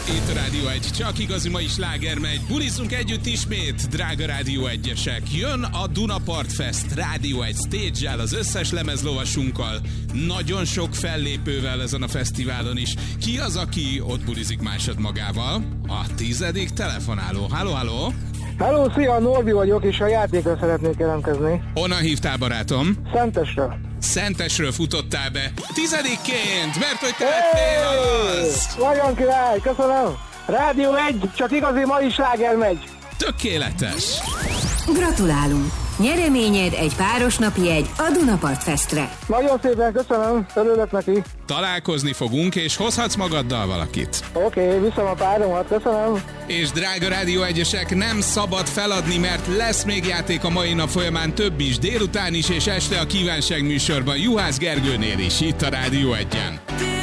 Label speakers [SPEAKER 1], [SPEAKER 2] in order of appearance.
[SPEAKER 1] Itt a Rádió 1, csak igazi mai sláger megy. Bulizzunk együtt ismét, drága Rádió 1-esek. Jön a Dunapart Fest Rádió 1 stage-el, az összes lemezlovasunkkal. Nagyon sok fellépővel ezen a fesztiválon is. Ki az, aki ott bulizik másodmagával? A 10. telefonáló. Halló!
[SPEAKER 2] Hello, szia, Norbi vagyok, és a játékra szeretnék jelentkezni.
[SPEAKER 1] Honnan hívtál, barátom?
[SPEAKER 2] Szentesről.
[SPEAKER 1] Szentesről futottál be. 10-ként, mert hogy te lettél az!
[SPEAKER 2] Nagyon király, köszönöm. Rádió 1, csak igazi mai sláger megy.
[SPEAKER 1] Tökéletes!
[SPEAKER 3] Gratulálunk! Nyereményed egy párosnapi jegy a Dunapart Festre.
[SPEAKER 2] Nagyon szépen köszönöm, örülök neki.
[SPEAKER 1] Találkozni fogunk, és hozhatsz magaddal valakit.
[SPEAKER 2] Oké, viszem a páromat, köszönöm.
[SPEAKER 1] És drága Rádió 1-esek, nem szabad feladni, mert lesz még játék a mai nap folyamán, több is, délután is, és este a kívánság műsorban Juhász Gergőnél is, itt a Rádió 1-en.